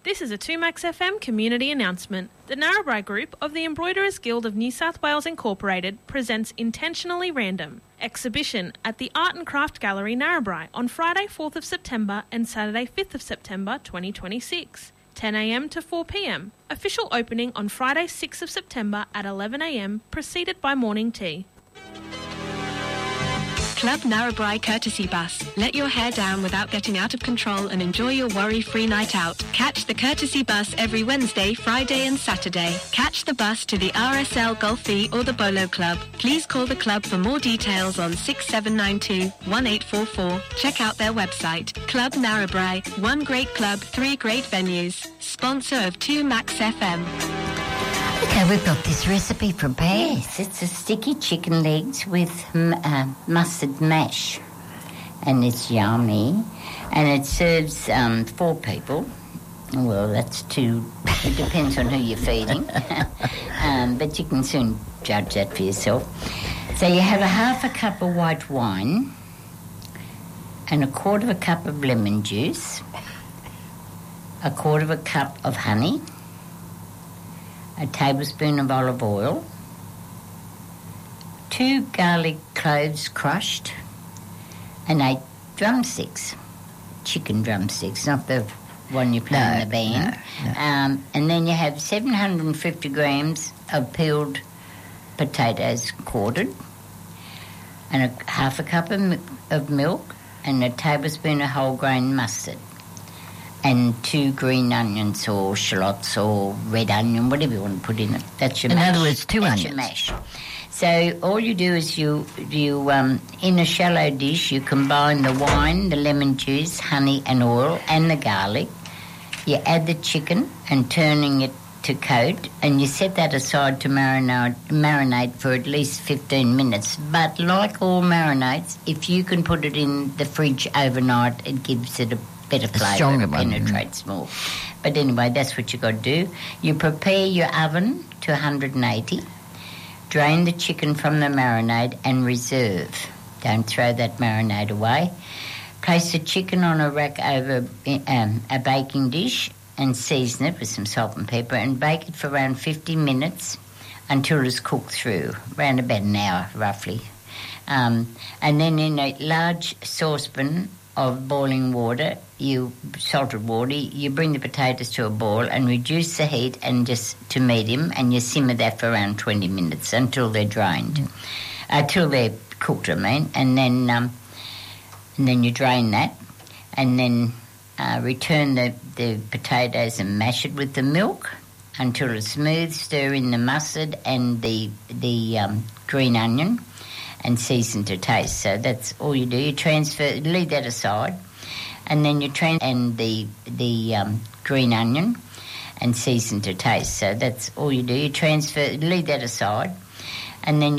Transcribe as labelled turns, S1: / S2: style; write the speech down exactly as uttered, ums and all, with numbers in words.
S1: This is a two Max F M community announcement. The Narrabri Group of the Embroiderers Guild of New South Wales Incorporated presents Intentionally Random exhibition at the Art and Craft Gallery Narrabri on Friday fourth of September and Saturday fifth of September twenty twenty-six. ten a m to four p m. Official opening on Friday sixth of September at eleven a m, preceded by morning tea.
S2: Club Narrabri Courtesy Bus. Let your hair down without getting out of control and enjoy your worry-free night out. Catch the Courtesy Bus every Wednesday, Friday and Saturday. Catch the bus to the R S L Golfie or the Bolo Club. Please call the club for more details on six seven nine two, one eight four four. Check out their website. Club Narrabri. One great club, three great venues. Sponsor of two Max F M.
S3: Okay, we've got this recipe prepared. Yes, it's a sticky chicken legs with m- uh, mustard mash. And it's yummy. And it serves um, four people. Well, that's two. It depends on who you're feeding. um, but you can soon judge that for yourself. So you have a half a cup of white wine and a quarter of a cup of lemon juice, a quarter of a cup of honey, a tablespoon of olive oil, two garlic cloves crushed, and eight drumsticks, chicken drumsticks, not the one you play
S4: no,
S3: in the band.
S4: No, no.
S3: Um, and then you have seven hundred fifty grams of peeled potatoes quartered, and a half a cup of, mi- of milk, and a tablespoon of whole grain mustard. And two green onions or shallots or red onion, whatever you want to put in it. That's your
S4: in
S3: mash.
S4: In other words, two
S3: That's
S4: onions.
S3: Your mash. So all you do is you, you um, in a shallow dish, you combine the wine, the lemon juice, honey and oil and the garlic. You add the chicken and turning it to coat, and you set that aside to marinate, marinate for at least fifteen minutes. But like all marinades, if you can put it in the fridge overnight, it gives it a better flavour, it penetrates more. But anyway, that's what you got to do. You prepare your oven to one hundred eighty, drain the chicken from the marinade and reserve. Don't throw that marinade away. Place the chicken on a rack over um, a baking dish and season it with some salt and pepper and bake it for around fifty minutes until it's cooked through, around about an hour roughly. Um, and then in a large saucepan of boiling water, you salted water, you bring the potatoes to a boil and reduce the heat and just to medium, and you simmer that for around twenty minutes until they're drained, mm. until they're cooked, I mean, and then um, and then you drain that, and then uh, return the, the potatoes and mash it with the milk until it's smooth. Stir in the mustard and the the um, green onion, and season to taste. So that's all you do. You transfer, leave that aside, and then you transfer and the the um, green onion and season to taste. So that's all you do. You transfer, leave that aside, and then you